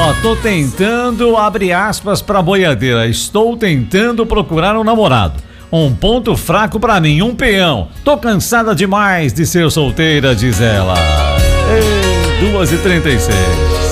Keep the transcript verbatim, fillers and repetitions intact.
Ó, tô tentando, abre aspas pra boiadeira, estou tentando procurar um namorado. Um ponto fraco pra mim, um peão. Tô cansada demais de ser solteira, diz ela. Ei, duas e trinta e seis.